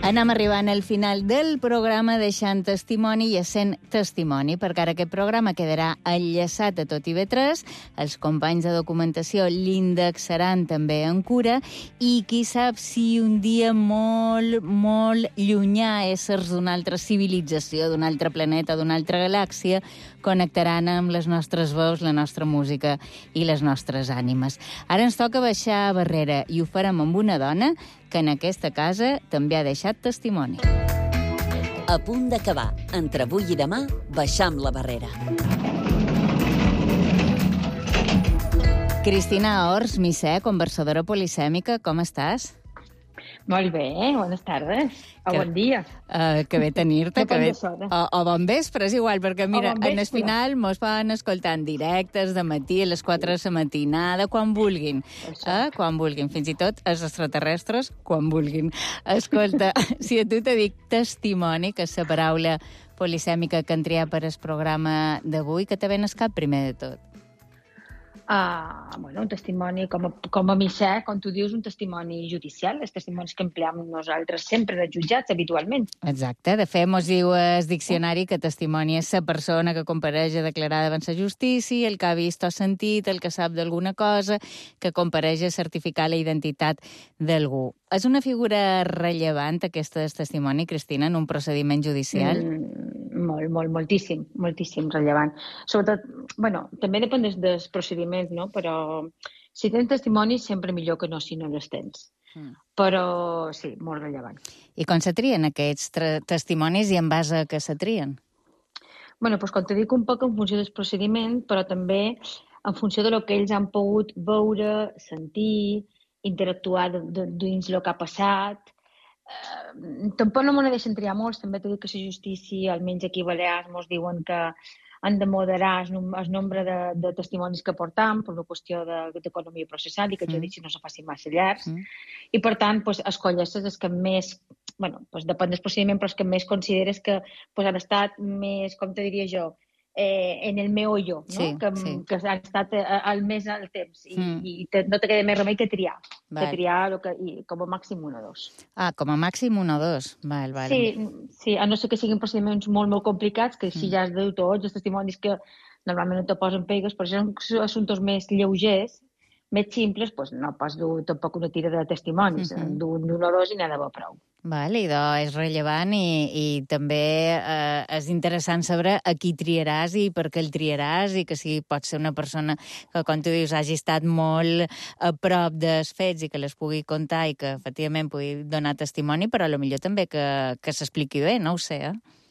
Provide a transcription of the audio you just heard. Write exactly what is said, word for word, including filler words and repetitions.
Anem arribant al final del programa deixant testimoni i essent testimoni, perquè ara aquest programa quedarà enllaçat a tot I V tres, els companys de documentació l'indexaran també en cura, i qui sap si un dia molt, molt llunyà éssers d'una altra civilització, d'un altre planeta, d'una altra galàxia, connectaran amb les nostres veus, la nostra música i les nostres ànimes. Ara ens toca baixar a Barrera i ho farem amb una dona que en aquesta casa també ha deixat testimoni. A punt d'acabar. Entre avui i demà, baixam la barrera. Cristina Ors, Missé, conversadora polisèmica, com estàs? Molt bé, bones tardes. O que, bon dia. Uh, que bé tenir-te. Que bé, o, o bon vespre, és igual, perquè mira, bon en el final mos poden escoltar en directes, de matí, a les quatre de la matinada, quan vulguin. Eh? Quan vulguin. Fins i tot els extraterrestres, quan vulguin. Escolta, si a tu te dic testimoni, que és la paraula polisèmica que han triat per al programa d'avui, que te ven al cap primer de tot? Uh, bueno, un testimoni, com a, com a missè, com tu dius, un testimoni judicial, els testimonis que empleam nosaltres sempre dels jutjats, habitualment. Exacte. De fet, mos diu el diccionari que testimoni és la persona que compareix a declarar davant la justícia, el que ha vist o sentit, el que sap d'alguna cosa, que compareix a certificar la identitat d'algú. És una figura rellevant, aquesta del testimoni, Cristina, en un procediment judicial? Mm, molt, molt, moltíssim, moltíssim rellevant. Sobretot, bueno, també depèn dels, dels procediments, no? Però si tens testimonis, sempre millor que no si no els tens. Mm. Però sí, molt rellevant. I com se trien aquests testimonis i en base a què se trien? Bueno, doncs com te dic, un poc en funció del procediment, però també en funció de lo que ells han pogut veure, sentir, interactuar dins el que ha passat. Uh, tampoc no me deixen triar molts, també t'he dit que la justícia, almenys aquí a Balears, ens diuen que han de moderar el, el nombre de, de testimonis que portam per una qüestió d'economia de, processal i que els mm. judicis no se facin massa llargs. Mm. I, per tant, pues, escolles els que més, bueno, pues, depèn del procediment, però els que més consideres que pues, han estat més, com te diria jo, Eh, en el meollo, no? Sí, que, sí. que han estat al més al temps i, mm. i te, no te queda més remei que triar. Val. Que triar lo que, i, com a màxim un o dos. Ah, com a màxim un o dos. Val, val. Sí, sí, a no ser que siguin procediments molt, molt complicats, que així mm. ja has de tots els testimonis que normalment no te posen pegues, però si són assumptes més lleugers, més simples, doncs no pots dur tampoc una tira de testimonis, mm-hmm. d'un o dos i n'ha de bo prou. Val, idò és rellevant i, i també eh, és interessant saber a qui triaràs i per què el triaràs i que si pot ser una persona que, com tu dius, hagi estat molt a prop dels fets i que les pugui contar i que, efectivament, pugui donar testimoni, però potser també que, que s'expliqui bé, no ho sé, eh?